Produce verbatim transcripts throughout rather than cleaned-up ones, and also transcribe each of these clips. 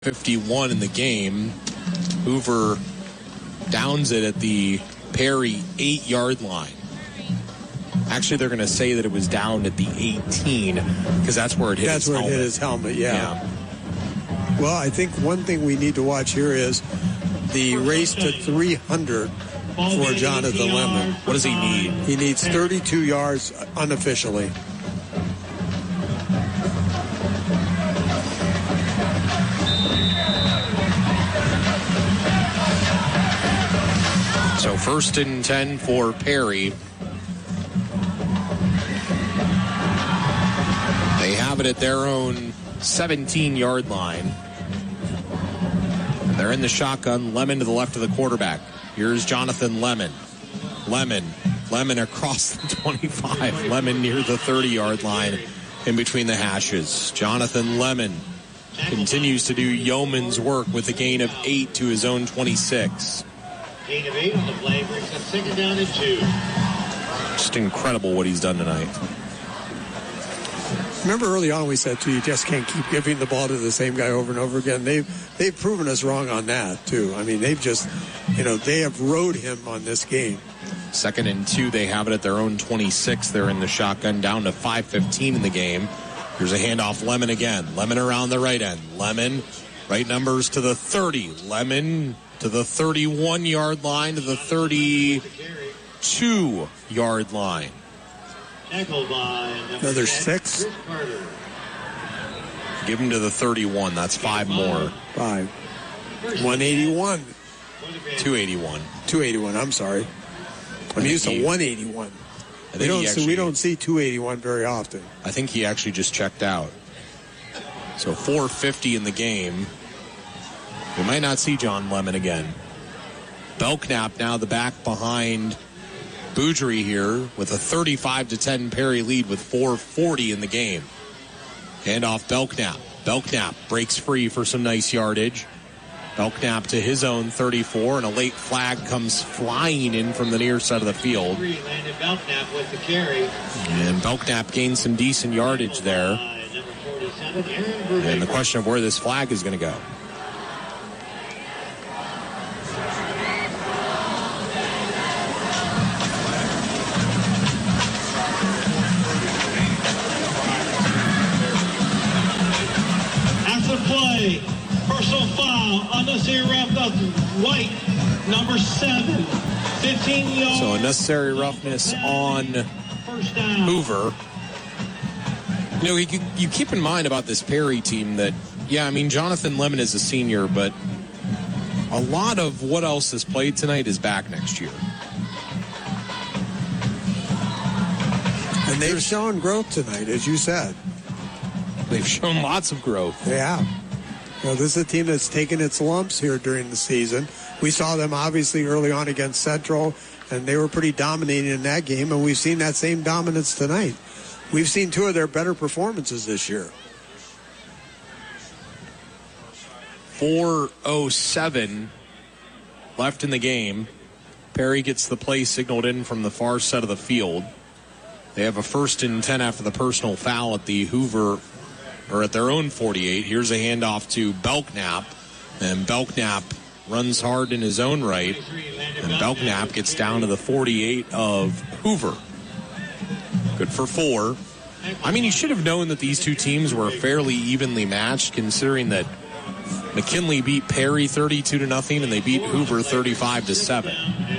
fifty-one in the game. Hoover downs it at the Perry eight-yard line. Actually, they're going to say that it was downed at the eighteen because that's where it hit that's his helmet. That's where helmet. it hit his helmet, yeah. yeah. Well, I think one thing we need to watch here is the race to three hundred for Jonathan Lemon. What does he need? He needs thirty-two yards unofficially. So first and ten for Perry. They have it at their own seventeen-yard line. And they're in the shotgun. Lemon to the left of the quarterback. Here's Jonathan Lemon. Lemon. Lemon across the twenty-five. Lemon near the thirty-yard line in between the hashes. Jonathan Lemon continues to do yeoman's work with a gain of eight to his own twenty-six. Gain of eight on the play brings up second down and two. Just incredible what he's done tonight. Remember early on we said, too, you just can't keep giving the ball to the same guy over and over again. They've, they've proven us wrong on that, too. I mean, they've just, you know, they have rode him on this game. Second and two, they have it at their own twenty-six. They're in the shotgun down to five fifteen in the game. Here's a handoff, Lemon again. Lemon around the right end. Lemon, right numbers to the thirty. Lemon to the thirty-one-yard line, to the thirty-two-yard line. Another six. Give him to the thirty-one. That's five more. Five. one eighty-one. two eighty-one. two eighty-one, I'm sorry. I'm used to one eighty-one. We don't, actually, see, we don't see two eighty-one very often. I think he actually just checked out. So four fifty in the game. We might not see John Lemon again. Belknap now the back behind Boudry here with a thirty-five to ten Perry lead with four forty in the game. Hand off Belknap. Belknap breaks free for some nice yardage. Belknap to his own thirty-four, and a late flag comes flying in from the near side of the field. Landed Belknap with the carry. And Belknap gained some decent yardage there. And the question of where this flag is going to go. After play, personal foul, unnecessary roughness, White, number seven, fifteen yards. So unnecessary roughness on Hoover. You know, you, you keep in mind about this Perry team that, yeah, I mean, Jonathan Lemon is a senior, but a lot of what else is played tonight is back next year. And they've shown growth tonight, as you said. They've shown lots of growth. They have. You know, this is a team that's taken its lumps here during the season. We saw them obviously early on against Central, and they were pretty dominating in that game, and we've seen that same dominance tonight. We've seen two of their better performances this year. four oh seven left in the game. Perry gets the play signaled in from the far side of the field. They have a first and ten after the personal foul at the Hoover, or at their own forty-eight. Here's a handoff to Belknap, and Belknap runs hard in his own right, and Belknap gets down to the forty-eight of Hoover. Good for four. I mean, you should have known that these two teams were fairly evenly matched, considering that McKinley beat Perry thirty-two to nothing, and they beat Hoover thirty-five to seven.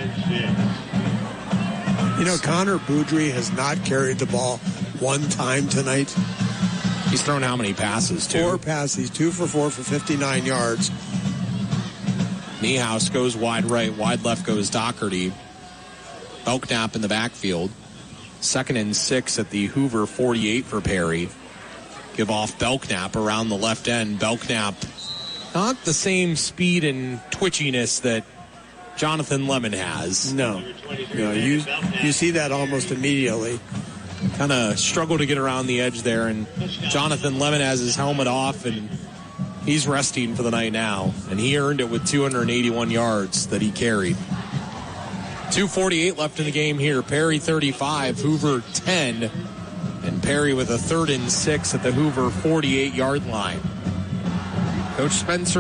You know, Connor Boudry has not carried the ball one time tonight. He's thrown how many passes, too? Four passes, two for four for fifty-nine yards. Niehaus goes wide right, wide left goes Doherty. Belknap in the backfield. Second and six at the Hoover forty-eight for Perry. Give off Belknap around the left end. Belknap, not the same speed and twitchiness that Jonathan Lemon has. No. no you, you see that almost immediately. Kind of struggle to get around the edge there, and Jonathan Lemon has his helmet off, and he's resting for the night now, and he earned it with two hundred eighty-one yards that he carried. two forty-eight left in the game here. Perry thirty-five, Hoover ten, and Perry with a third and six at the Hoover forty-eight-yard line. Coach Spencer